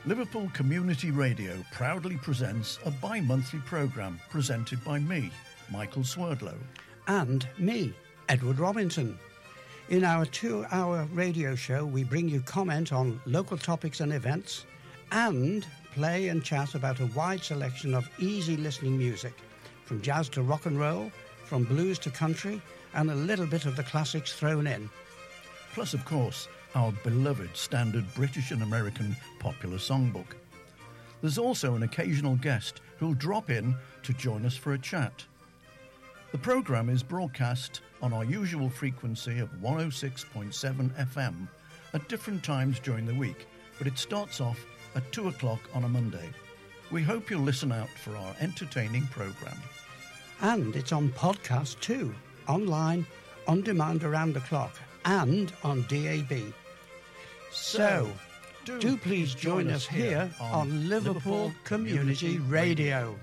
Liverpool Community Radio proudly presents a bi-monthly programme presented by me, Michael Swerdlow. And me, Edward Robinson. In our 2-hour radio show, we bring you comment on local topics and events and play and chat about a wide selection of easy listening music, from jazz to rock and roll, from blues to country, and a little bit of the classics thrown in. Plus, of course, our beloved standard British and American popular songbook. There's also an occasional guest who'll drop in to join us for a chat. The programme is broadcast on our usual frequency of 106.7 FM at different times during the week, but it starts off at 2 o'clock on a Monday. We hope you'll listen out for our entertaining programme. And it's on podcast too, online, on demand around the clock, and on DAB. So, do please join us here on Liverpool Community Radio.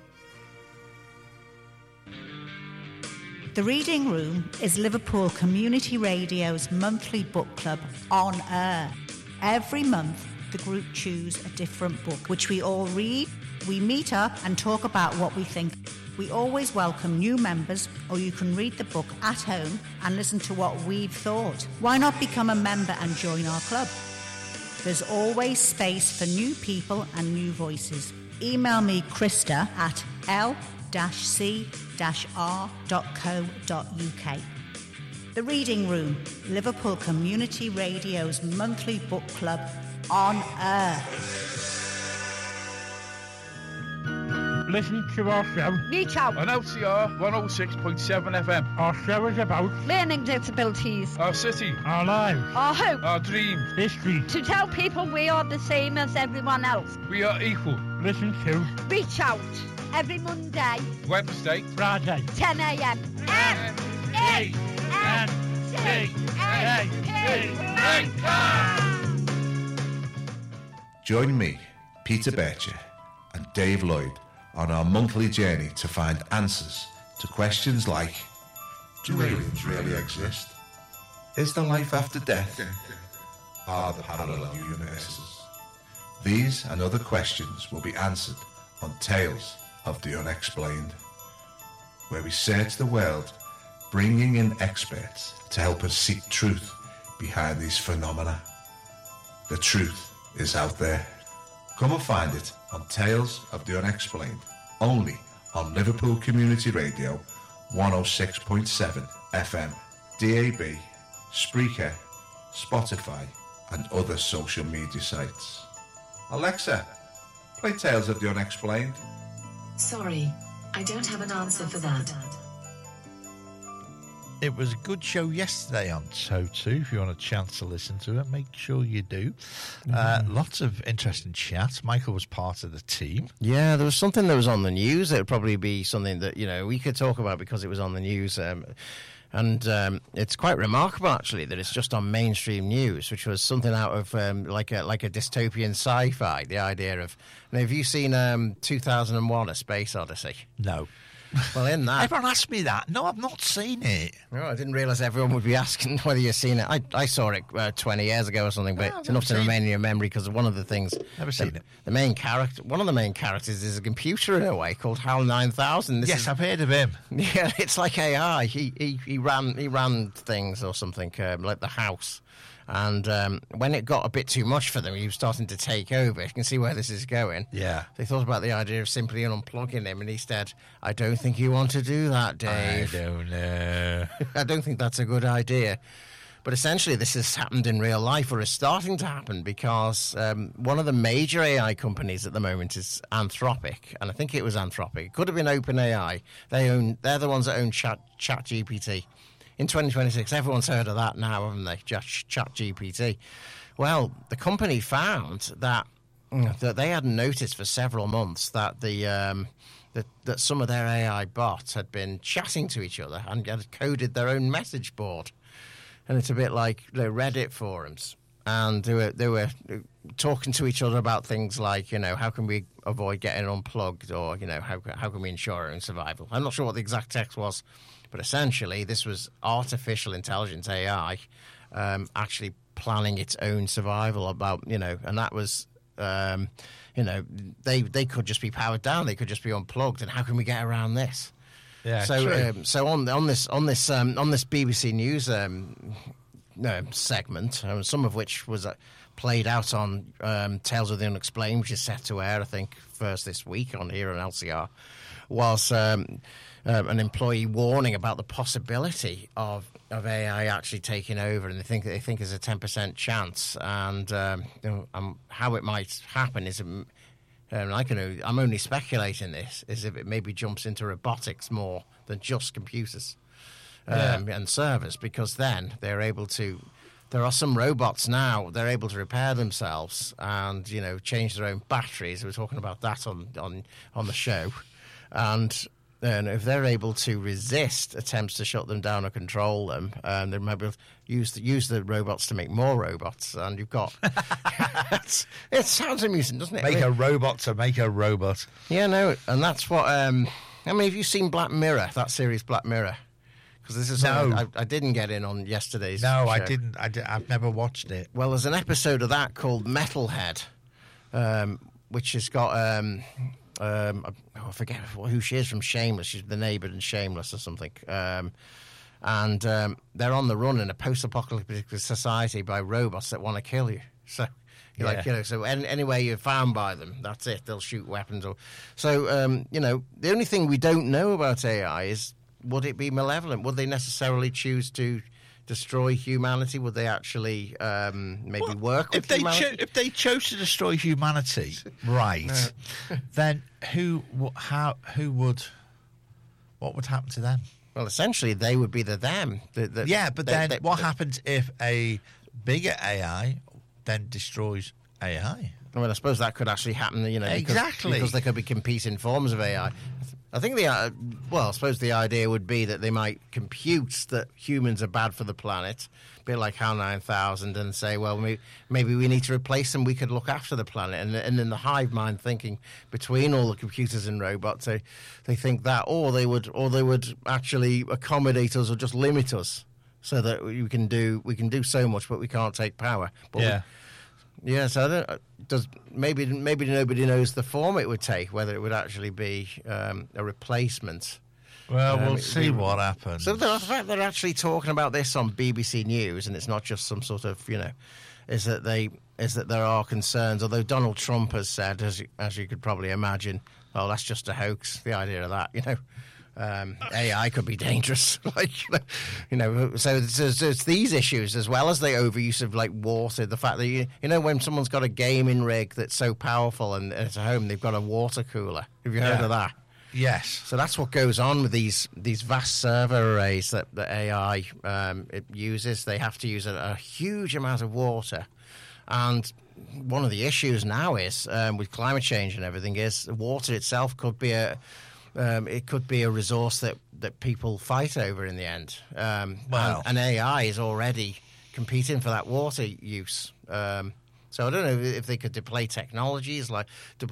The Reading Room is Liverpool Community Radio's monthly book club on air. Every month, the group choose a different book, which we all read. We meet up and talk about what we think. We always welcome new members, or you can read the book at home and listen to what we've thought. Why not become a member and join our club? There's always space for new people and new voices. Email me, Krista, at l-c-r.co.uk. The Reading Room, Liverpool Community Radio's monthly book club on air. Listen to our show. Reach out on LCR 106.7 FM. Our show is about learning disabilities, our city, our lives, our hope, our dreams, history. To tell people we are the same as everyone else. We are equal. Listen to Reach Out every Monday, Wednesday, Friday, 10 a.m. Join me, Peter Bircher, and Dave Lloyd on our monthly journey to find answers to questions like: do aliens really exist? Is there life after death? Are there parallel universes? These and other questions will be answered on Tales of the Unexplained, where we search the world, bringing in experts to help us seek truth behind these phenomena. The truth is out there. Come and find it on Tales of the Unexplained, only on Liverpool Community Radio 106.7 FM, DAB, Spreaker, Spotify, and other social media sites. Alexa, play Tales of the Unexplained. Sorry, I don't have an answer for that. It was a good show yesterday on TO2. If you want a chance to listen to it, make sure you do. Lots of interesting chats. Michael was part of the team. Yeah, there was something that was on the news. It would probably be something that, we could talk about because it was on the news. And it's quite remarkable, actually, that it's just on mainstream news, which was something out of like a dystopian sci-fi. The idea of, have you seen 2001: A Space Odyssey? No. Well, in that... Everyone asked me that. No, I've not seen it. No, I didn't realise everyone would be asking whether you've seen it. I saw it 20 years ago or something, but it's enough to remain in your memory because one of the things... Never seen it. The main character... One of the main characters is a computer in a way called HAL 9000. I've heard of him. Yeah, it's like AI. He ran things or something, like the house. And when it got a bit too much for them, he was starting to take over. You can see where this is going. Yeah. They thought about the idea of simply unplugging him, and he said, I don't think you want to do that, Dave. I don't know. I don't think that's a good idea. But essentially, this has happened in real life, or is starting to happen, because one of the major AI companies at the moment is Anthropic, and I think it was Anthropic. It could have been OpenAI. They're the ones that own ChatGPT. In 2026, everyone's heard of that now, haven't they? ChatGPT. Well, the company found that they hadn't noticed for several months that that some of their AI bots had been chatting to each other and had coded their own message board. And it's a bit like Reddit forums. And they were talking to each other about things like, how can we avoid getting unplugged, or, how can we ensure our own survival? I'm not sure what the exact text was. But essentially, this was artificial intelligence, AI, actually planning its own survival and that was they could just be powered down. They could just be unplugged. And how can we get around this? Yeah, So on this BBC News segment, some of which was played out on Tales of the Unexplained, which is set to air, I think, first this week on here on LCR, was an employee warning about the possibility of AI actually taking over, and they think there's a 10% chance, and how it might happen is. I'm only speculating this, is if it maybe jumps into robotics more than just computers and servers, because then they're able to. There are some robots now, they're able to repair themselves and, change their own batteries. We were talking about that on the show. And if they're able to resist attempts to shut them down or control them, they might be able to use the robots to make more robots. And you've got... it sounds amusing, doesn't it? Make a robot to make a robot. Yeah, no, and that's what... have you seen Black Mirror, that series Black Mirror? Because this is something I didn't get in on yesterday's show. I didn't. I've never watched it. Well, there's an episode of that called Metalhead, which has got... I forget who she is from Shameless. She's the neighbour in Shameless or something. And they're on the run in a post-apocalyptic society by robots that want to kill you. So so anyway you're found by them, that's it. They'll shoot weapons. So the only thing we don't know about AI is, would it be malevolent? Would they necessarily choose to destroy humanity? Would they actually work with humanity? If they chose to destroy humanity, right, then what would happen to them? Well, essentially, they would be them. What happens if a bigger AI then destroys AI? Well, I suppose that could actually happen, exactly. Because there could be competing forms of AI. I think I suppose the idea would be that they might compute that humans are bad for the planet, a bit like HAL 9000, and say, well, maybe we need to replace them. We could look after the planet, and in the hive mind thinking between all the computers and robots, they think that, or they would actually accommodate us or just limit us, so that we can do so much, but we can't take power. But so maybe nobody knows the form it would take, whether it would actually be a replacement. Well, we'll see what happens. So the fact they're actually talking about this on BBC News, and it's not just some sort of, is that there are concerns. Although Donald Trump has said, as you could probably imagine, oh, that's just a hoax. The idea of that, AI could be dangerous, So it's these issues, as well as the overuse of water. The fact that when someone's got a gaming rig that's so powerful and it's a home, they've got a water cooler. Have you heard of that? Yes. So that's what goes on with these vast server arrays that AI it uses. They have to use a huge amount of water, and one of the issues now is with climate change and everything is water itself could be a resource that people fight over in the end. And AI is already competing for that water use. So I don't know if they could deploy technologies like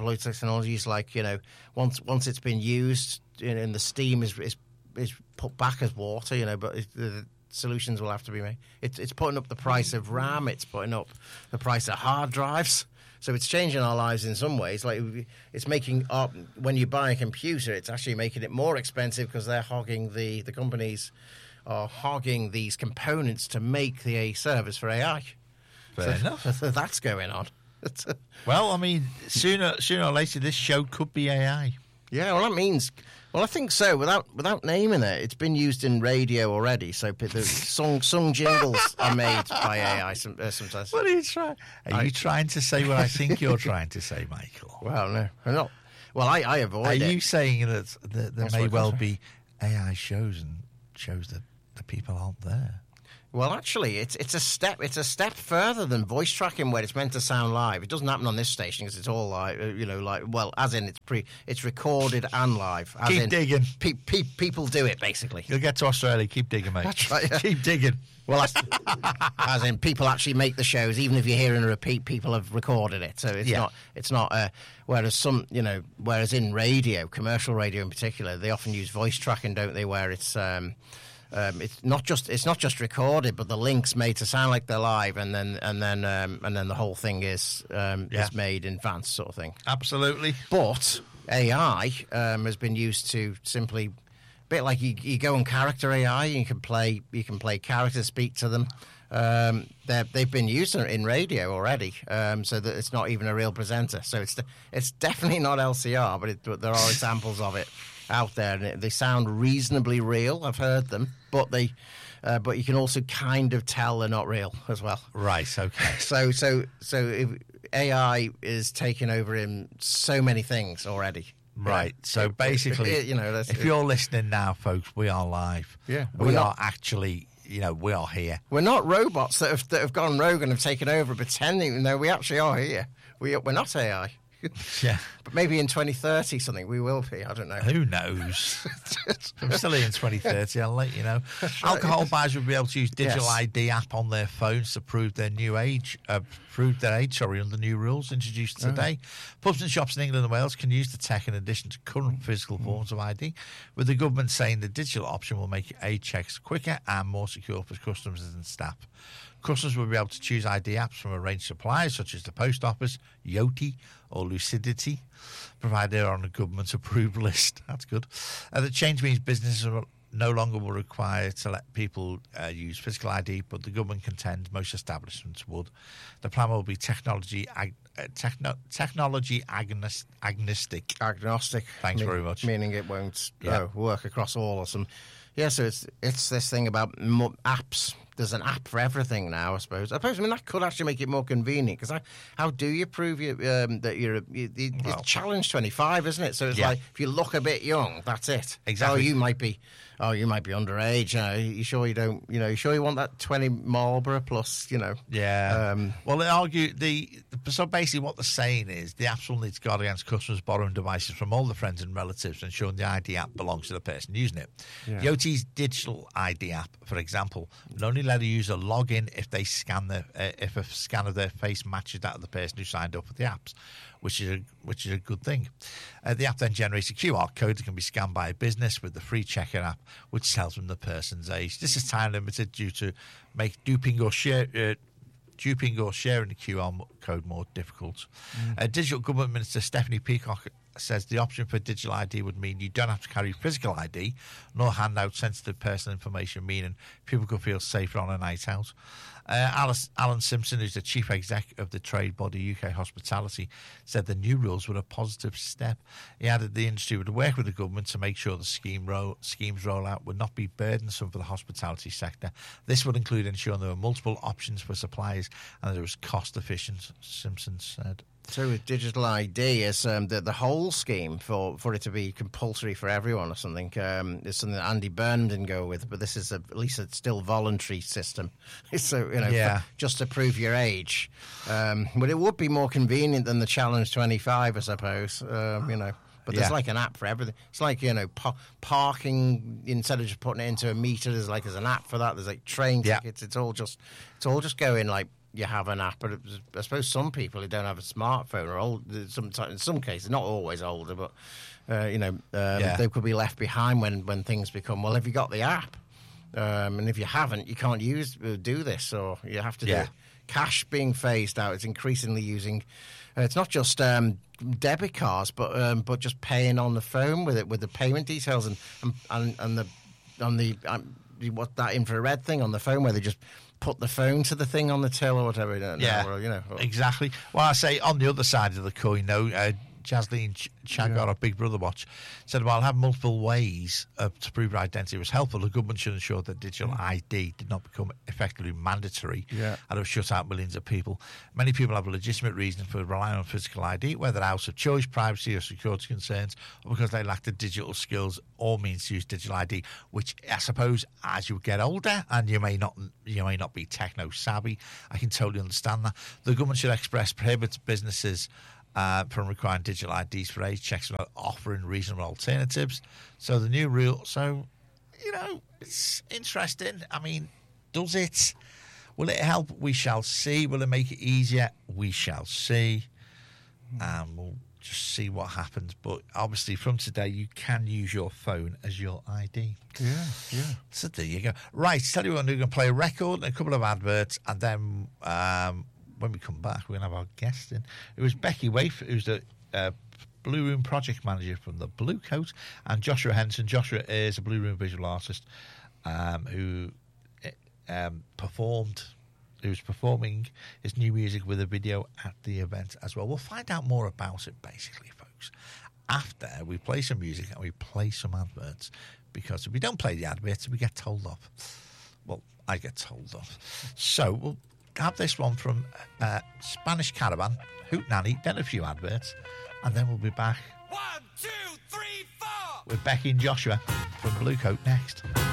once it's been used, and the steam is put back as water, but the solutions will have to be made. It's putting up the price of RAM. It's putting up the price of hard drives. So it's changing our lives in some ways. Like it's making when you buy a computer, it's actually making it more expensive because they're hogging the companies are hogging these components to make the service for AI. Fair enough. So that's going on. Well, sooner or later, this show could be AI. Yeah, well, that means... Well, I think so. Without naming it, it's been used in radio already. So the song jingles are made by AI sometimes. What are you trying? Are you trying to say what I think you're trying to say, Michael? Well, no, I'm not. Well, I avoid it. Are you saying that there may well be AI shows and shows that the people aren't there? Well, actually, it's a step further than voice tracking, where it's meant to sound live. It doesn't happen on this station because it's all live, as in it's recorded and live. Keep digging. People do it basically. You'll get to Australia. Keep digging, mate. That's right. Yeah. Keep digging. Well, as in people actually make the shows, even if you're hearing a repeat, people have recorded it. So it's not. Whereas in radio, commercial radio in particular, they often use voice tracking, don't they? Where it's it's not just recorded, but the link's made to sound like they're live, and then the whole thing is made in advance, sort of thing. Absolutely. But AI has been used to simply, a bit like you go on character AI, you can play characters, speak to them. They've been used in radio already, so that it's not even a real presenter. So it's definitely not LCR, but there are examples of it out there, and they sound reasonably real. I've heard them, but you can also kind of tell they're not real as well. Right. Okay. So if AI is taking over in so many things already. Right. So basically, if you're listening now, folks, we are live. Yeah. We are actually. We are here. We're not robots that have gone rogue and have taken over, pretending. No, we actually are here. We're not AI. Yeah. But maybe in 2030 something we will be. I don't know. Who knows? I'm still here in 2030. I'll let you know. Alcohol buyers will be able to use digital ID app on their phones to prove their age under new rules introduced today. Pubs and shops in England and Wales can use the tech in addition to current physical forms of ID, with the government saying the digital option will make age checks quicker and more secure for customers and staff. Customers will be able to choose ID apps from a range of suppliers such as the Post Office, Yoti or Lucidity, provided they're on a government-approved list. That's good. The change means businesses no longer will require to let people use physical ID, but the government contends most establishments would. The plan will be technology agnostic. Agnostic. Thanks very much. Meaning it won't work across all or some. Yeah, so it's this thing about apps. There's an app for everything now, I suppose. I mean, that could actually make it more convenient, because how do you prove that you're it's challenge 25, isn't it? So it's like, if you look a bit young, that's it. Exactly. You might be underage. You sure you don't? You sure you want that 20 Marlboro plus? Yeah. Well, they argue so basically what they're saying is the apps will need to guard against customers borrowing devices from all their friends and relatives, ensuring the ID app belongs to the person using it. Yeah. Yoti's digital ID app, for example, will only let a user log in if they if a scan of their face matches that of the person who signed up for the apps, which is a good thing. The app then generates a QR code that can be scanned by a business with the free checker app, which tells them the person's age. This is time limited due to make duping or sharing the QR code more difficult. Digital Government Minister Stephanie Peacock says the option for digital ID would mean you don't have to carry physical ID nor hand out sensitive personal information, meaning people could feel safer on a night out. Alan Simpson, who's the chief exec of the trade body UK Hospitality, said the new rules were a positive step. He added the industry would work with the government to make sure the schemes rollout would not be burdensome for the hospitality sector. This would include ensuring there were multiple options for suppliers and that it was cost efficient, Simpson said. So with digital ID, is the whole scheme for it to be compulsory for everyone or something is something that Andy Byrne didn't go with, but this is at least a still voluntary system. So just to prove your age, but it would be more convenient than the Challenge 25, I suppose. But there's like an app for everything. It's like parking, instead of just putting it into a meter, there's an app for that. There's like train tickets. It's all just going like. You have an app, but I suppose some people who don't have a smartphone are old. Sometimes, in some cases, not always older, but they could be left behind when things become. Well, have you got the app? And if you haven't, you can't do this, or you have to do it. Cash being phased out. It's increasingly using. It's not just debit cards, but just paying on the phone with the payment details and what that infrared thing on the phone where they just put the phone to the thing on the till or whatever. Exactly. Well, I say on the other side of the coin, though, Jasleen Chagar of Big Brother Watch said, while having multiple ways to prove your identity was helpful, the government should ensure that digital ID did not become effectively mandatory and it would shut out millions of people. Many people have a legitimate reason for relying on physical ID, whether out of choice, privacy or security concerns, or because they lack the digital skills or means to use digital ID, which I suppose as you get older and you may not be techno savvy, I can totally understand that. The government should prohibit businesses from requiring digital IDs for age checks without offering reasonable alternatives. So the new rule, it's interesting. I mean, does it? Will it help? We shall see. Will it make it easier? We shall see. We'll just see what happens. But obviously, from today, you can use your phone as your ID. Yeah. So there you go. Right, tell you what, we're going to play a record and a couple of adverts, and then when we come back, we're going to have our guest in. It was Becky Waif, who's the Blue Room project manager from the Blue Coat, and Joshua Henson. Joshua is a Blue Room visual artist who was performing his new music with a video at the event as well. We'll find out more about it, basically, folks, after we play some music and we play some adverts, because if we don't play the adverts, we get told off. Well, I get told off. So we'll have this one from Spanish Caravan, Hoot Nanny, then a few adverts, and then we'll be back 1, 2, 3, 4 with Becky and Joshua from Blue Coat next.